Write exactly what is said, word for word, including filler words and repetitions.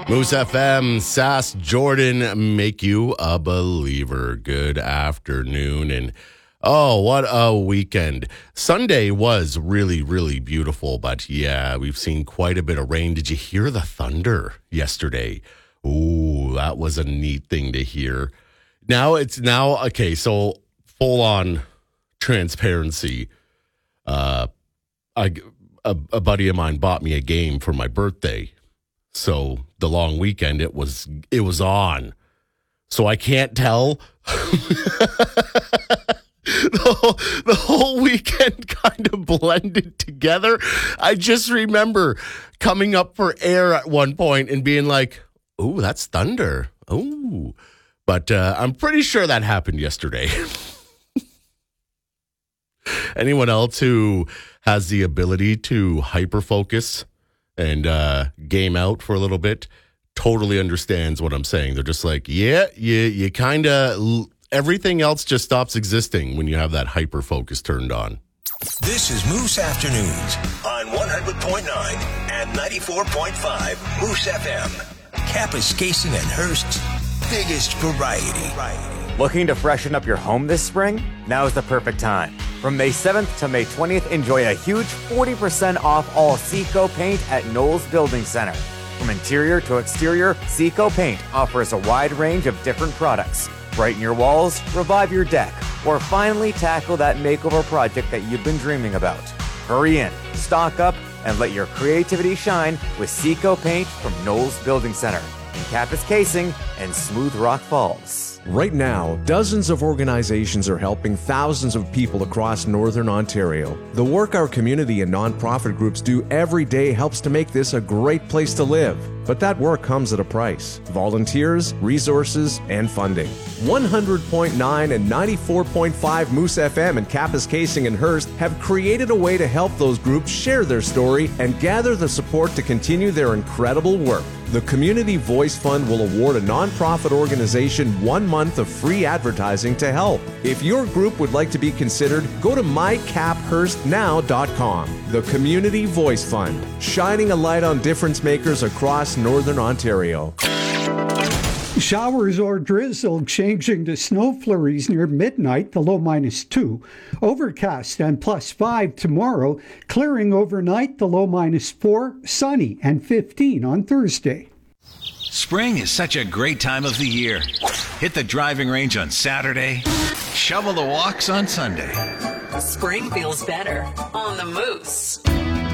Moose F M, Sass Jordan, make you a believer. Good afternoon. And oh, what a weekend. Sunday was really, really beautiful. But yeah, we've seen quite a bit of rain. Did you hear the thunder yesterday? Ooh, that was a neat thing to hear. Now it's now, okay, so full on transparency. Uh, I, a, a buddy of mine bought me a game for my birthday. So the long weekend, it was it was on. So I can't tell. the, whole, the whole weekend kind of blended together. I just remember coming up for air at one point and being like, "Ooh, that's thunder." Ooh. But uh, I'm pretty sure that happened yesterday. Anyone else who has the ability to hyper-focus and uh, game out for a little bit totally understands what I'm saying. They're just like, yeah, you, you kind of, everything else just stops existing when you have that hyper-focus turned on. This is Moose Afternoons on one hundred point nine and ninety-four point five Moose F M. Kapuskasing and Hearst's biggest variety. Looking to freshen up your home this spring? Now is the perfect time. From May seventh to May twentieth, enjoy a huge forty percent off all Seco paint at Knowles Building Center. From interior to exterior, Seco Paint offers a wide range of different products. Brighten your walls, revive your deck, or finally tackle that makeover project that you've been dreaming about. Hurry in, stock up, and let your creativity shine with Seco Paint from Knowles Building Center in Kapuskasing and Smooth Rock Falls. Right now, dozens of organizations are helping thousands of people across Northern Ontario. The work our community and nonprofit groups do every day helps to make this a great place to live. But that work comes at a price. Volunteers, resources, and funding. one hundred point nine and ninety-four point five Moose F M and Kapuskasing and Hearst have created a way to help those groups share their story and gather the support to continue their incredible work. The Community Voice Fund will award a nonprofit organization one month of free advertising to help. If your group would like to be considered, go to my cap hearst now dot com. The Community Voice Fund, shining a light on difference makers across Northern Ontario. Showers or drizzle changing to snow flurries near midnight, the low minus two. Overcast and plus five tomorrow. Clearing overnight, the low minus four. Sunny and fifteen on Thursday. Spring is such a great time of the year. Hit the driving range on Saturday. Shovel the walks on Sunday. Spring feels better on the Moose.